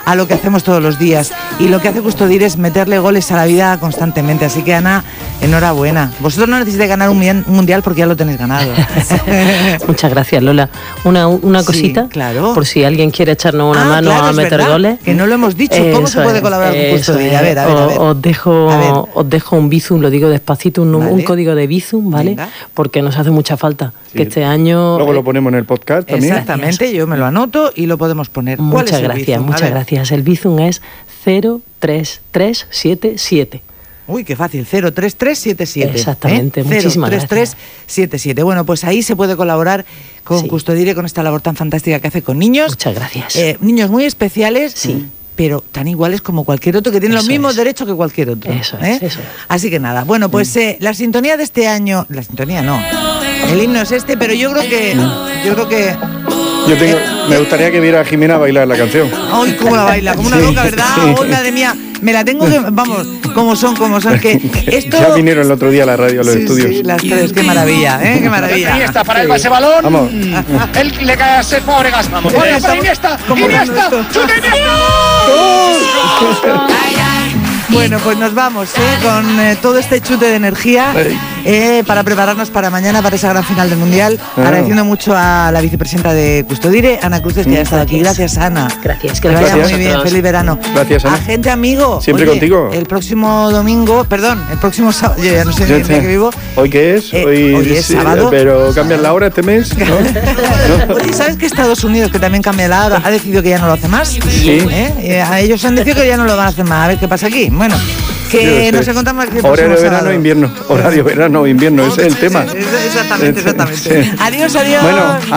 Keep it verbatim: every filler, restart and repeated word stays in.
a lo que hacemos todos los días. Y lo que hace Custodire es meterle goles a la vida constantemente. Así que, Ana, enhorabuena. Vosotros no necesitáis ganar un mundial porque ya lo tenéis ganado. Muchas gracias, Lola. Una, una cosita, sí, claro. por si alguien quiere echarnos una ah, mano claro, a meter verdad, goles. Que no lo hemos dicho. ¿Cómo eso se puede es, colaborar con Custodire? A ver, a ver, a ver. Os dejo, a ver. os dejo un Bizum, lo digo despacito, un, vale. un código de Bizum, ¿vale? Venga. Porque nos hace mucha falta. Sí. Que este año... Luego lo ponemos en el podcast también. Exactamente, yo me lo anoto y lo podemos poner. ¿Cuál Muchas es el gracias, Bizum? muchas gracias. El Bizum es cero tres tres siete siete. Uy, qué fácil, cero tres tres siete siete. Exactamente, ¿eh? muchísimas cero tres tres siete siete. Bueno, pues ahí se puede colaborar con sí. Custodire, con esta labor tan fantástica que hace con niños. Muchas gracias. Eh, niños muy especiales, sí. pero tan iguales como cualquier otro, que tienen Eso los mismos es. derechos que cualquier otro. Eso ¿eh? es, eso es. Así que nada, bueno, pues eh, la sintonía de este año, la sintonía no, el himno es este, pero yo creo que, yo creo que... Yo tengo, me gustaría que viera a Jimena bailar la canción. Ay, cómo la baila, como una Sí, loca, ¿verdad? sí. Ay, madre mía, me la tengo que, vamos, como son, como son, que esto... Ya vinieron el otro día a la radio, a los Sí, estudios. sí, las tres, qué maravilla, ¿eh? Qué maravilla. Iniesta para el ese balón. Vamos. Él le cae a Sergio Fábregas. Vamos, Iniesta, para Iniesta. ¿cómo Iniesta. ganó esto? ¡Chuta Iniesta! Bueno, pues nos vamos, ¿eh? Con eh, todo este chute de energía eh, para prepararnos para mañana, para esa gran final del Mundial. Ah. Agradeciendo mucho a la vicepresidenta de Custodire, Ana Cruces, que ya ha estado aquí. Gracias, Ana. Gracias, Que vaya gracias. muy bien, feliz verano. Gracias, Ana. Agente amigo. Siempre oye, contigo. El próximo domingo, perdón, el próximo sábado, yo ya no sé ni el día que vivo. ¿Hoy qué es? Eh, hoy, hoy es sí, sábado. Pero cambian la hora este mes, ¿no? ¿No? Oye, ¿sabes que Estados Unidos, que también cambia la hora, ha decidido que ya no lo hace más? Sí. ¿Eh? Eh, A ellos han decidido que ya no lo van a hacer más. A ver qué pasa aquí. Bueno, que Yo nos sé. encontramos aquí el Horario próximo verano, sábado. invierno. Horario verano, invierno, ese es el tema. Exactamente, exactamente. Sí. Adiós, adiós. Bueno,